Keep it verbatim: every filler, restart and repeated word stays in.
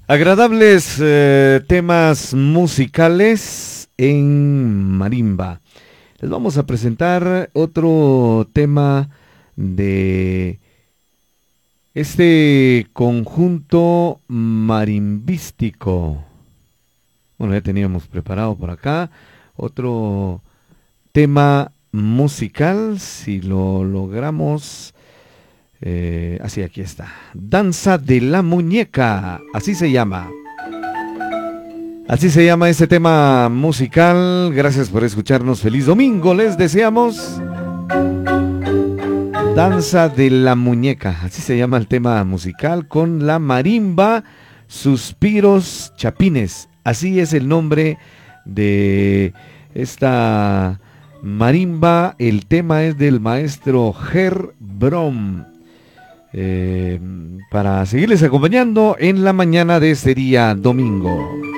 Agradables eh, temas musicales en marimba. Les vamos a presentar otro tema de este conjunto marimbístico. Bueno, ya teníamos preparado por acá otro tema musical, si lo logramos. Eh, así, aquí está. Danza de la muñeca, así se llama. Así se llama este tema musical. Gracias por escucharnos. Feliz domingo, les deseamos. Danza de la muñeca, así se llama el tema musical, con la marimba Suspiros Chapines. Así es el nombre de esta marimba. El tema es del maestro Ger Brom. Eh, para seguirles acompañando en la mañana de este día domingo.